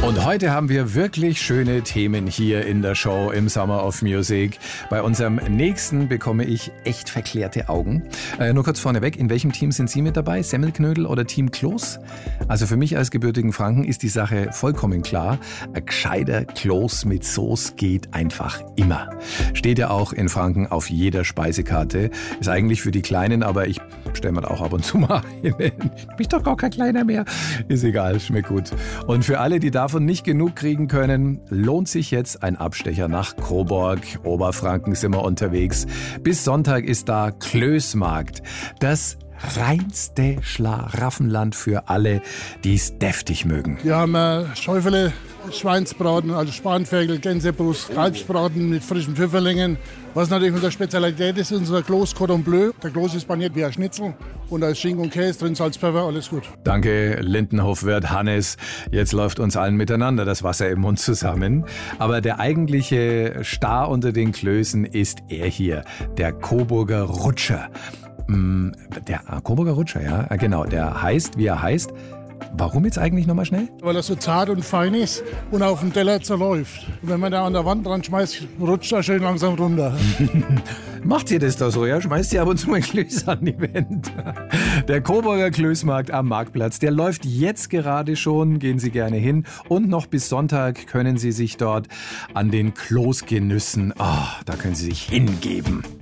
Und heute haben wir wirklich schöne Themen hier in der Show im Summer of Music. Bei unserem nächsten bekomme ich echt verklärte Augen. Nur kurz vorneweg, in welchem Team sind Sie mit dabei? Semmelknödel oder Team Kloß? Also für mich als gebürtigen Franken ist die Sache vollkommen klar. Ein gescheiter Kloß mit Soße geht einfach immer. Steht ja auch in Franken auf jeder Speisekarte. Ist eigentlich für die Kleinen, aber ich stelle mir auch ab und zu mal hin. Du bist doch gar kein Kleiner mehr. Ist egal, schmeckt gut. Und für alle, die davon nicht genug kriegen können, lohnt sich jetzt ein Abstecher nach Coburg. Oberfranken sind wir unterwegs. Bis Sonntag ist da Klößmarkt. Das reinste Schlaraffenland für alle, die es deftig mögen. Wir haben Schäufele, Schweinsbraten, also Spanferkel, Gänsebrust, Kalbsbraten mit frischen Pfifferlingen. Was natürlich unsere Spezialität ist, unser Kloß Cordon Bleu. Der Kloß ist paniert wie ein Schnitzel und da ist Schinken und Käse drin, Salz, Pfeffer, alles gut. Danke, Lindenhofwirt Hannes. Jetzt läuft uns allen miteinander das Wasser im Mund zusammen. Aber der eigentliche Star unter den Klößen ist er hier, der Coburger Rutscher. Der Coburger Rutscher, ja, genau. Der heißt, wie er heißt. Warum jetzt eigentlich nochmal schnell? Weil er so zart und fein ist und auf dem Teller zerläuft. Und wenn man da an der Wand dran schmeißt, rutscht er schön langsam runter. Macht ihr das da so, ja? Schmeißt ihr ab und zu mal Klöß an die Wände. Der Coburger Klößmarkt am Marktplatz, der läuft jetzt gerade schon. Gehen Sie gerne hin. Und noch bis Sonntag können Sie sich dort an den Kloßgenüssen, da können Sie sich hingeben.